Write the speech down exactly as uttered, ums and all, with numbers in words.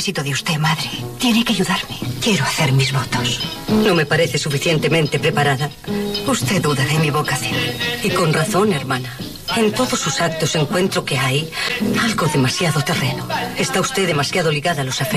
necesito de usted, madre. Tiene que ayudarme. Quiero hacer mis votos. No me parece suficientemente preparada. Usted duda de mi vocación. Y con razón, hermana. En todos sus actos encuentro que hay algo demasiado terreno. Está usted demasiado ligada a los afectos.